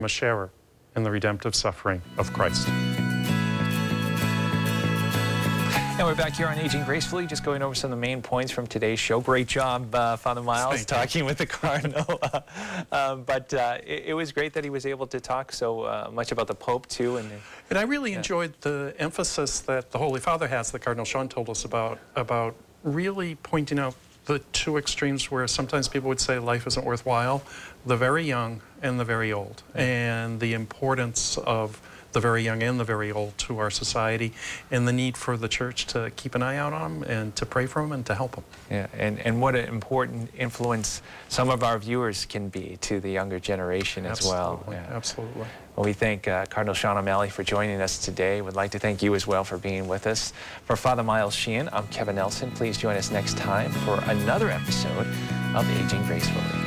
a sharer in the redemptive suffering of Christ. And we're back here on Aging Gracefully, just going over some of the main points from today's show. Great job, Father Miles, talking with the Cardinal. It was great that he was able to talk so much about the Pope, too. And I really enjoyed the emphasis that the Holy Father has, that Cardinal Sean told us about really pointing out the two extremes where sometimes people would say life isn't worthwhile, the very young and the very old, and the importance of the very young and the very old to our society, and the need for the Church to keep an eye out on them and to pray for them and to help them. Yeah, and what an important influence some of our viewers can be to the younger generation as well. Yeah. Absolutely. Well, we thank Cardinal Sean O'Malley for joining us today. We'd like to thank you as well for being with us. For Father Miles Sheehan, I'm Kevin Nelson. Please join us next time for another episode of Aging Gracefully.